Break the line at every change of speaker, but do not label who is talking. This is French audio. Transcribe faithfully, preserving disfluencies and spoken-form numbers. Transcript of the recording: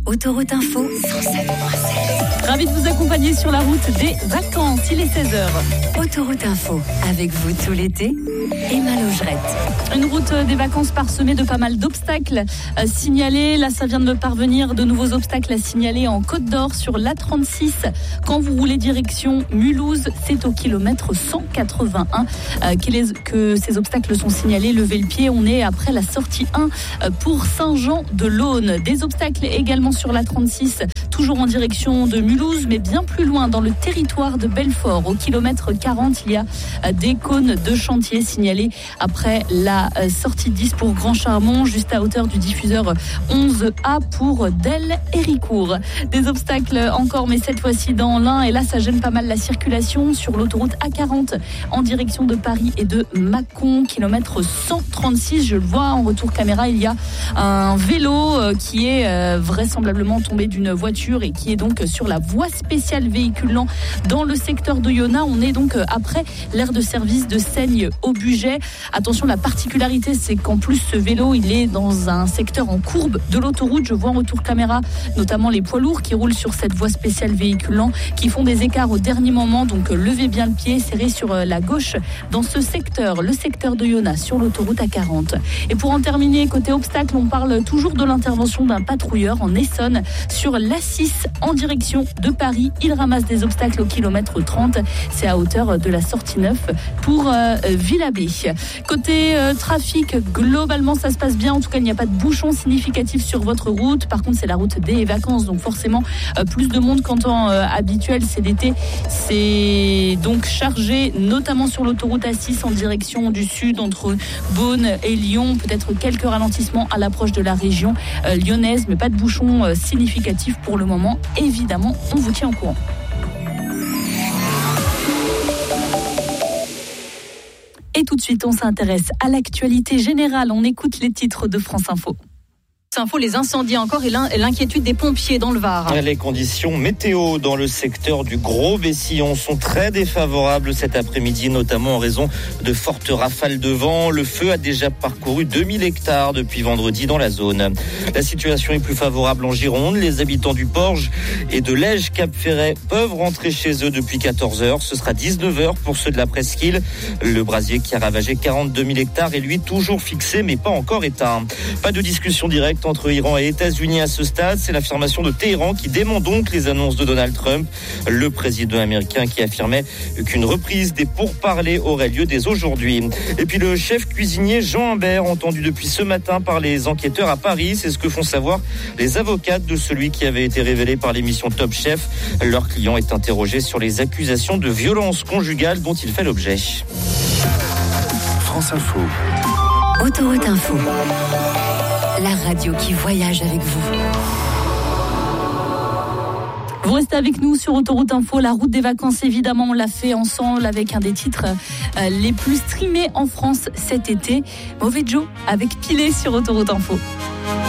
Autoroute Info, cent sept virgule sept.
Ravi de vous accompagner sur la route des vacances. Il est seize heures.
Autoroute Info, avec vous tout l'été, Emma Logerette.
Une route des vacances parsemée de pas mal d'obstacles à signaler. Là, ça vient de me parvenir. De nouveaux obstacles à signaler en Côte d'Or sur l'A trente-six. Quand vous roulez direction Mulhouse, c'est au kilomètre cent quatre-vingt-un euh, que ces obstacles sont signalés. Levez le pied, on est après la sortie un pour Saint-Jean-de-Laune. Des obstacles également sur l'A trente-six, toujours en direction de Mulhouse, mais bien plus loin dans le territoire de Belfort. Au kilomètre quarante, il y a des cônes de chantier signalés après la sortie dix pour Grand Charmont, juste à hauteur du diffuseur onze A pour Del Héricourt. Des obstacles encore, mais cette fois-ci dans l'Ain, et là ça gêne pas mal la circulation sur l'autoroute A quarante en direction de Paris et de Mâcon, kilomètre cent trente-six. Je le vois en retour caméra, il y a un vélo qui est vraisemblablement tombé d'une voiture et qui est donc sur la voie spéciale véhicule lent dans le secteur de Yona. On est donc après l'aire de service de Seigne au Bugey. Attention, la particularité, c'est qu'en plus ce vélo, il est dans un secteur en courbe de l'autoroute. Je vois en retour caméra notamment les poids lourds qui roulent sur cette voie spéciale véhicule lent, qui font des écarts au dernier moment. Donc levez bien le pied, serrez sur la gauche dans ce secteur, le secteur de Yona sur l'autoroute A quarante. Et pour en terminer, côté obstacle, on parle toujours de l'intervention d'un patrouilleur en Essonne sur l'A six en direction de Paris. Il ramasse des obstacles au kilomètre trente. C'est à hauteur de la sortie neuf pour euh, Villabé. Côté euh, trafic, globalement, ça se passe bien. En tout cas, il n'y a pas de bouchons significatifs sur votre route. Par contre, c'est la route des vacances, donc forcément euh, plus de monde qu'en temps euh, habituel. C'est l'été. C'est donc chargé, notamment sur l'autoroute A six en direction du sud, entre Beaune et Lyon. Peut-être quelques ralentissements à l'approche de la région euh, lyonnaise, mais pas de bouchons euh, significatifs pour le moment. Évidemment, on vous tient au courant. Et tout de suite, on s'intéresse à l'actualité générale. On écoute les titres de France Info. Info, les incendies encore et l'inquiétude des pompiers dans le Var.
Les conditions météo dans le secteur du Gros-Bessillon sont très défavorables cet après-midi, notamment en raison de fortes rafales de vent. Le feu a déjà parcouru deux mille hectares depuis vendredi dans la zone. La situation est plus favorable en Gironde. Les habitants du Porge et de Lège-Cap-Ferret peuvent rentrer chez eux depuis quatorze heures. Ce sera dix-neuf heures pour ceux de la Presqu'île. Le brasier qui a ravagé quarante-deux mille hectares est lui toujours fixé mais pas encore éteint. Pas de discussion directe entre Iran et États-Unis à ce stade. C'est l'affirmation de Téhéran qui dément donc les annonces de Donald Trump, le président américain qui affirmait qu'une reprise des pourparlers aurait lieu dès aujourd'hui. Et puis le chef cuisinier Jean Humbert, entendu depuis ce matin par les enquêteurs à Paris, c'est ce que font savoir les avocates de celui qui avait été révélé par l'émission Top Chef. Leur client est interrogé sur les accusations de violence conjugale dont il fait l'objet.
France Info.
Autoroute Info. La radio qui voyage avec vous.
Vous restez avec nous sur Autoroute Info, la route des vacances. Évidemment, on l'a fait ensemble avec un des titres euh, les plus streamés en France cet été. Mauvais Joe avec Pilé sur Autoroute Info.